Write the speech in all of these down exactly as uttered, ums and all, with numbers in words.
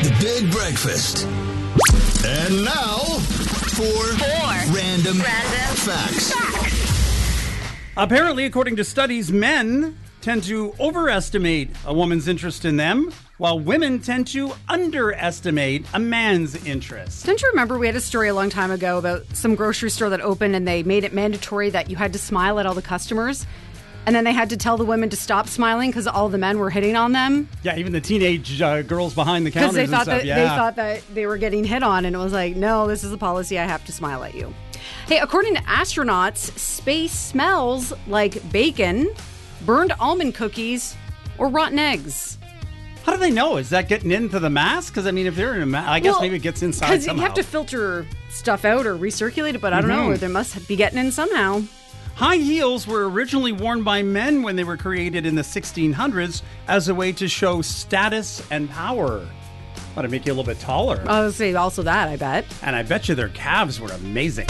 The Big Breakfast. And now for Four Random, Random Facts. Facts. Apparently, according to studies, men tend to overestimate a woman's interest in them, while women tend to underestimate a man's interest. Don't you remember we had a story a long time ago about some grocery store that opened and they made it mandatory that you had to smile at all the customers? And then they had to tell the women to stop smiling because all the men were hitting on them? Yeah, even the teenage uh, girls behind the counters Because they and thought stuff. that yeah. they thought that they were getting hit on, and it was like, no, this is a policy. I have to smile at you. Hey, according to astronauts, space smells like bacon, burned almond cookies, or rotten eggs. How do they know? Is that getting into the mask? Because, I mean, if they're in a mask, I guess Well, maybe it gets inside Because somehow. you have to filter stuff out or recirculate it, but I don't Mhm. know. They must be getting in somehow. High heels were originally worn by men when they were created in the sixteen hundreds as a way to show status and power. But to make you a little bit taller. I would say also that, I bet. And I bet you their calves were amazing.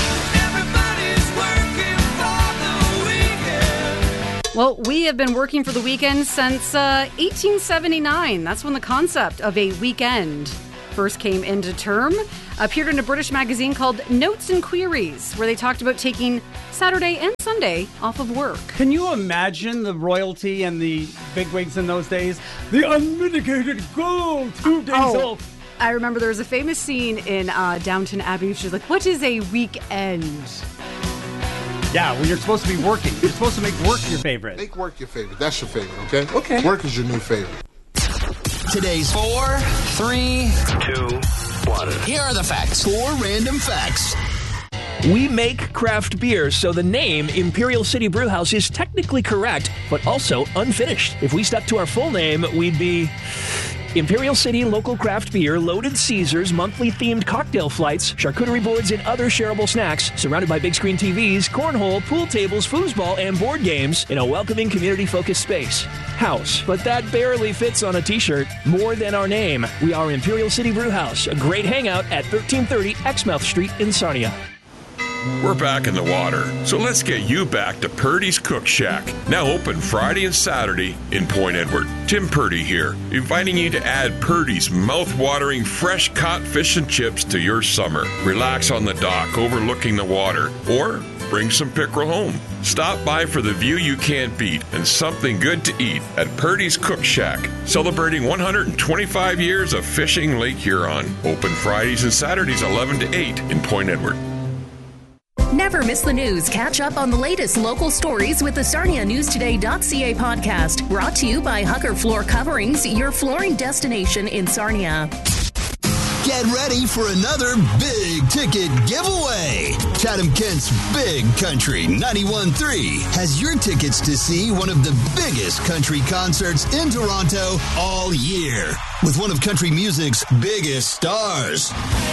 Well, we have been working for the weekend since uh, eighteen seventy-nine. That's when the concept of a weekend first came into term. Appeared in a British magazine called Notes and Queries, where they talked about taking Saturday and Sunday off of work. Can you imagine the royalty and the bigwigs in those days? The unmitigated gold, two days Oh. off. I remember there was a famous scene in uh, Downton Abbey. She's like, what is a weekend? Yeah, when you're supposed to be working. You're supposed to make work your favorite. Make work your favorite. That's your favorite, okay? Okay. Work is your new favorite. Today's Four, three, two, one. Here are the facts. Four Random Facts. we make craft beer, so the name Imperial City Brewhouse is technically correct, but also unfinished. If we stuck to our full name, we'd be Imperial City Local Craft Beer, Loaded Caesars, monthly themed cocktail flights, charcuterie boards, and other shareable snacks, surrounded by big screen T Vs, cornhole, pool tables, foosball, and board games in a welcoming community-focused space. House, but that barely fits on a t-shirt. More than our name. We are Imperial City Brewhouse, a great hangout at thirteen thirty Exmouth Street in Sarnia. We're back in the water, so let's get you back to Purdy's Cook Shack. Now open Friday and Saturday in Point Edward. Tim Purdy here, inviting you to add Purdy's mouth-watering fresh caught fish and chips to your summer. Relax on the dock overlooking the water, or bring some pickerel home. Stop by for the view you can't beat and something good to eat at Purdy's Cook Shack, celebrating one hundred twenty-five years of fishing Lake Huron. Open Fridays and Saturdays eleven to eight in Point Edward. Never miss the news. Catch up on the latest local stories with the Sarnia News Today dot c a podcast. Brought to you by Hugger Floor Coverings, your flooring destination in Sarnia. Get ready for another big ticket giveaway. Chatham Kent's Big Country ninety-one point three has your tickets to see one of the biggest country concerts in Toronto all year with one of country music's biggest stars.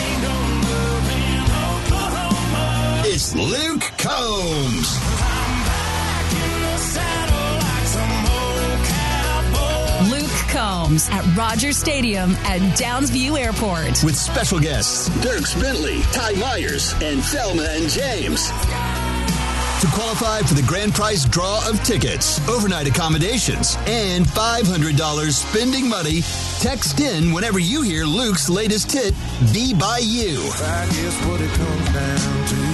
It's Luke Combs. Luke Combs at Rogers Stadium at Downsview Airport. With special guests Dierks Bentley, Ty Myers, and Thelma and James. To qualify for the grand prize draw of tickets, overnight accommodations, and five hundred dollars spending money, text in whenever you hear Luke's latest hit, Be By You. I guess what it comes down to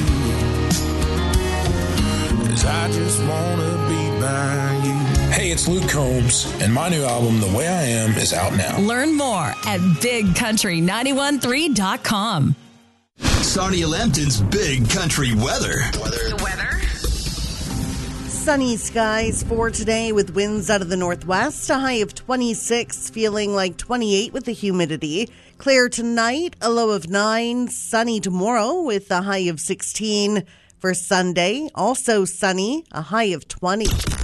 is I just want to be by you. Hey, it's Luke Combs, and my new album, The Way I Am, is out now. Learn more at big country ninety-one three dot com. Sarnia Lambton's Big Country Weather. The weather. Sunny skies for today with winds out of the northwest, a high of twenty-six, feeling like twenty-eight with the humidity. Clear tonight, a low of nine. Sunny tomorrow with a high of sixteen. For Sunday, also sunny, a high of twenty.